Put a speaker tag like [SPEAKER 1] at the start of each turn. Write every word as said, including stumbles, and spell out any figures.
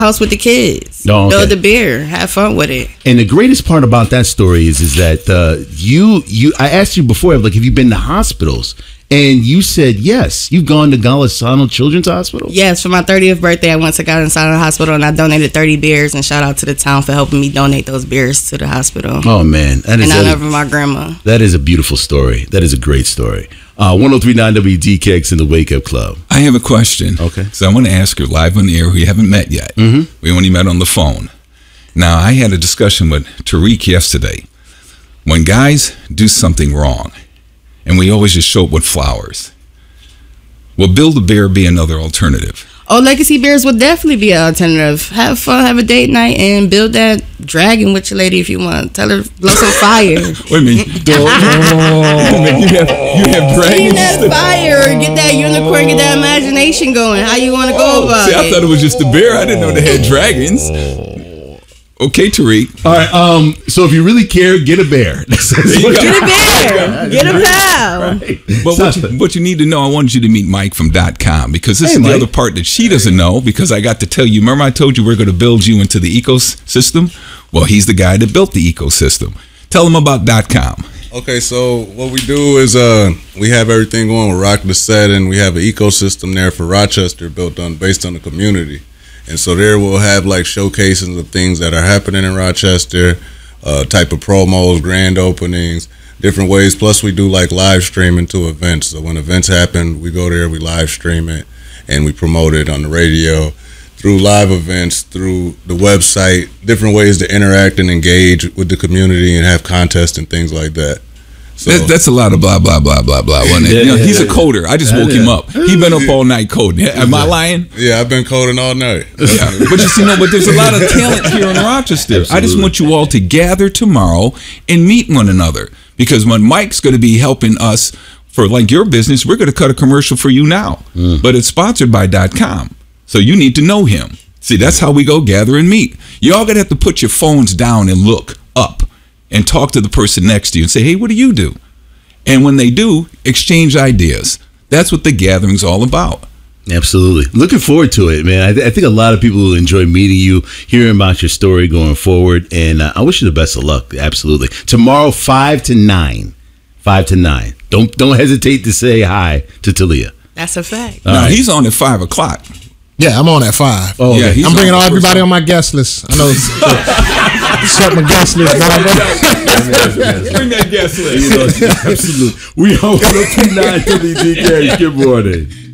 [SPEAKER 1] house with the kids.
[SPEAKER 2] Oh, okay.
[SPEAKER 1] Build a beer. Have fun with it.
[SPEAKER 2] And the greatest part about that story is is that uh, you you I asked you before, like, have you been to hospitals? And you said yes. You've gone to Golisano Children's Hospital?
[SPEAKER 1] Yes, for my thirtieth birthday, I went to Golisano Hospital and I donated thirty beers. And shout out to the town for helping me donate those beers to the hospital.
[SPEAKER 2] Oh, man. That is
[SPEAKER 1] in honor
[SPEAKER 2] that,
[SPEAKER 1] of my grandma.
[SPEAKER 2] That is a beautiful story. That is a great story. Uh, one oh three point nine W D K X in the Wake Up Club.
[SPEAKER 3] I have a question.
[SPEAKER 2] Okay.
[SPEAKER 3] So I want to ask her live on the air who you haven't met yet.
[SPEAKER 2] Mm-hmm.
[SPEAKER 3] We only met on the phone. Now, I had a discussion with Tariq yesterday. When guys do something wrong, and we always just show up with flowers, will Build-A-Bear be another alternative?
[SPEAKER 1] Oh, Legacy Bears would definitely be an alternative. Have fun, have a date night, and build that dragon with your lady if you want. Tell her blow some fire.
[SPEAKER 3] Wait a minute. Don't, oh. you have, you have dragons.
[SPEAKER 1] Get that fire, get that unicorn, get that imagination going. How you want to go about
[SPEAKER 3] See,
[SPEAKER 1] it?
[SPEAKER 3] I thought it was just a bear. I didn't know they had dragons. Okay, Tariq.
[SPEAKER 2] All right. Um. So if you really care, get a bear.
[SPEAKER 1] Get a bear. Get a pal.
[SPEAKER 2] Right.
[SPEAKER 3] But what you, what you need to know, I wanted you to meet Mike from dot com, because this
[SPEAKER 2] Hey,
[SPEAKER 3] is the
[SPEAKER 2] Mike.
[SPEAKER 3] other part that she doesn't know, because I got to tell you, remember I told you we're going to build you into the ecosystem? Well, he's the guy that built the ecosystem. Tell him about dot com.
[SPEAKER 4] Okay, so what we do is uh, we have everything going with Rock the Set, and we have an ecosystem there for Rochester built on based on the community. And so there we'll have like showcases of things that are happening in Rochester, uh, type of promos, grand openings, different ways. Plus we do like live streaming to events. So when events happen, we go there, we live stream it, and we promote it on the radio, through live events, through the website, different ways to interact and engage with the community and have contests and things like that. So
[SPEAKER 3] That, that's a lot of blah, blah, blah, blah, blah. Wasn't it?
[SPEAKER 2] Yeah,
[SPEAKER 3] You know,
[SPEAKER 2] yeah,
[SPEAKER 3] he's
[SPEAKER 2] yeah,
[SPEAKER 3] a coder. I just woke
[SPEAKER 2] yeah.
[SPEAKER 3] him up. He been up all night coding. Am I lying?
[SPEAKER 4] yeah, I've been coding all night.
[SPEAKER 3] Yeah. But you see, no, but there's a lot of talent here in Rochester. I just
[SPEAKER 2] Absolutely.
[SPEAKER 3] want you all to gather tomorrow and meet one another. Because when Mike's going to be helping us for like your business, we're going to cut a commercial for you now.
[SPEAKER 2] Mm.
[SPEAKER 3] But it's sponsored by .com. So you need to know him. See, that's how we go gather and meet. You all going to have to put your phones down and look up and talk to the person next to you and say, hey, what do you do? And when they do, exchange ideas. That's what the gathering's all about.
[SPEAKER 2] Absolutely. Looking forward to it, man. I, th- I think a lot of people will enjoy meeting you, hearing about your story going forward. And uh, I wish you the best of luck. Absolutely. Tomorrow, five to nine. five to nine. Don't don't hesitate to say hi to Talia.
[SPEAKER 1] That's a fact.
[SPEAKER 3] Now,
[SPEAKER 2] right.
[SPEAKER 3] he's on at five o'clock.
[SPEAKER 5] Yeah, I'm on at five.
[SPEAKER 2] Oh,
[SPEAKER 3] Yeah,
[SPEAKER 2] okay.
[SPEAKER 3] he's
[SPEAKER 5] I'm bringing
[SPEAKER 3] on
[SPEAKER 5] all
[SPEAKER 3] the first
[SPEAKER 5] everybody
[SPEAKER 3] one.
[SPEAKER 5] on my guest list. I know. Set my guest list. Now,
[SPEAKER 3] Bring that guest list.
[SPEAKER 2] Absolutely. We are one oh two point nine W D K. Good morning.